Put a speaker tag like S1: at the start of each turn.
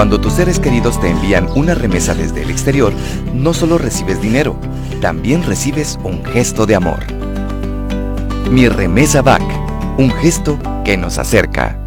S1: Cuando tus seres queridos te envían una remesa desde el exterior, no solo recibes dinero, también recibes un gesto de amor. Mi Remesa BAC, un gesto que nos acerca.